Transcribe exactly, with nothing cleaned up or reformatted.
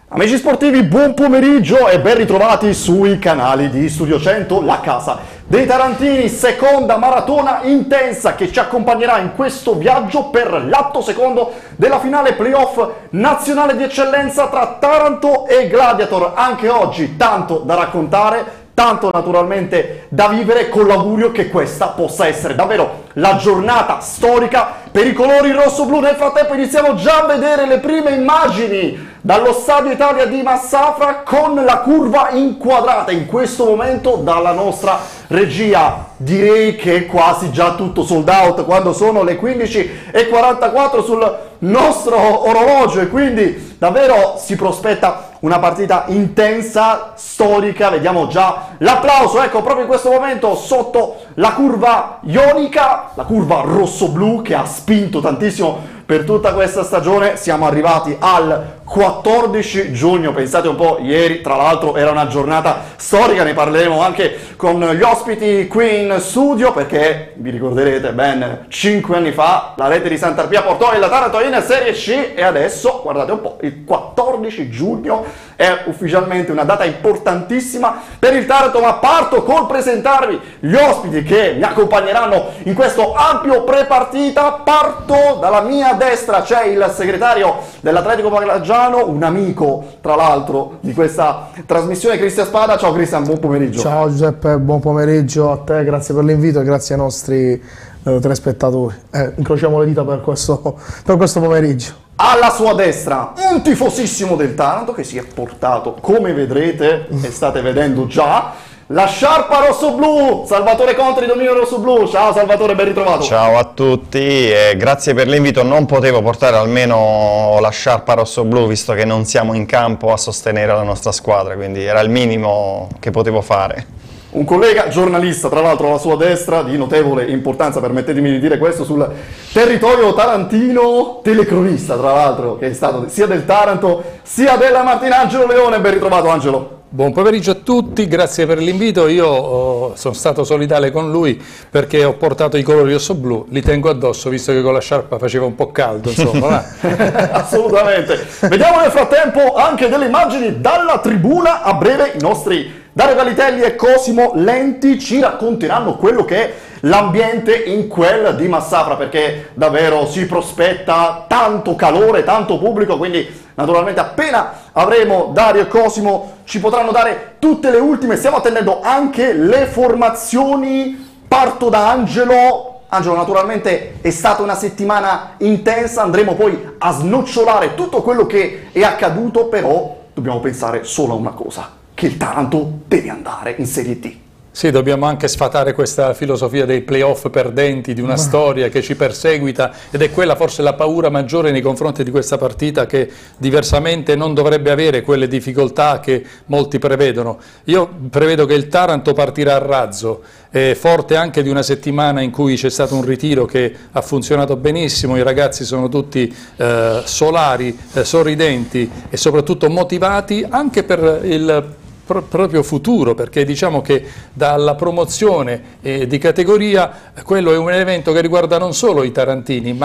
Amici sportivi, buon pomeriggio e ben ritrovati sui canali di Studio cento, la casa dei tarantini, seconda maratona intensa che ci accompagnerà in questo viaggio per l'atto secondo della finale playoff nazionale di eccellenza tra Taranto e Gladiator. Anche oggi tanto da raccontare, tanto naturalmente da vivere, con l'augurio che questa possa essere davvero la giornata storica per i colori rosso-blu. Nel frattempo iniziamo già a vedere le prime immagini dallo Stadio Italia di Massafra con la curva inquadrata in questo momento dalla nostra regia. Direi che è quasi già tutto sold out quando sono le quindici e quarantaquattro sul nostro orologio, e quindi davvero si prospetta una partita intensa, storica. Vediamo già l'applauso, ecco, proprio in questo momento sotto la curva ionica, la curva rosso-blu che ha spinto tantissimo per tutta questa stagione. Siamo arrivati al quattordici giugno, pensate un po', ieri tra l'altro era una giornata storica, ne parleremo anche con gli ospiti qui in studio, perché vi ricorderete ben cinque anni fa la rete di Sant'Arpia portò il Taranto in Serie C, e adesso guardate un po', il quattordici giugno è ufficialmente una data importantissima per il Taranto. Ma parto col presentarvi gli ospiti che mi accompagneranno in questo ampio pre-partita. Parto dalla mia destra, c'è il segretario dell'Atletico Paglagiano, un amico tra l'altro di questa trasmissione, Cristian Spada. Ciao Cristian, buon pomeriggio. Ciao Giuseppe, buon pomeriggio a te, grazie per l'invito e grazie ai nostri eh, telespettatori. Eh, incrociamo le dita per questo, per questo pomeriggio. Alla sua destra un tifosissimo del Taranto che si è portato, come vedrete e state vedendo già, la sciarpa rosso-blu, Salvatore Conte di Dominio Rosso-Blu. Ciao Salvatore, ben ritrovato. Ciao a tutti e grazie per l'invito. Non potevo portare almeno la sciarpa rosso-blu visto che non siamo in campo a sostenere la nostra squadra, quindi era il minimo che potevo fare. Un collega giornalista, tra l'altro alla sua destra, di notevole importanza, permettetemi di dire questo, sul territorio tarantino, telecronista tra l'altro, che è stato sia del Taranto sia della Martina, Angelo Leone. Ben ritrovato Angelo. Buon pomeriggio a tutti, grazie per l'invito. Io oh, sono stato solidale con lui perché ho portato i colori rosso-blu, li tengo addosso visto che con la sciarpa faceva un po' caldo, insomma. Assolutamente. Vediamo nel frattempo anche delle immagini dalla tribuna. A breve i nostri Dario Galitelli e Cosimo Lenti ci racconteranno quello che è l'ambiente in quel di Massafra, perché davvero si prospetta tanto calore, tanto pubblico, quindi naturalmente appena avremo Dario e Cosimo ci potranno dare tutte le ultime. Stiamo attendendo anche le formazioni. Parto da Angelo. Angelo, naturalmente è stata una settimana intensa, andremo poi a snocciolare tutto quello che è accaduto, però dobbiamo pensare solo a una cosa: che il Taranto deve andare in Serie D. Sì, dobbiamo anche sfatare questa filosofia dei playoff perdenti, di una Ma... storia che ci perseguita, ed è quella forse la paura maggiore nei confronti di questa partita, che diversamente non dovrebbe avere quelle difficoltà che molti prevedono. Io prevedo che il Taranto partirà a razzo, è forte anche di una settimana in cui c'è stato un ritiro che ha funzionato benissimo, i ragazzi sono tutti eh, solari, eh, sorridenti e soprattutto motivati anche per il proprio futuro, perché diciamo che dalla promozione eh, di categoria quello è un evento che riguarda non solo i tarantini ma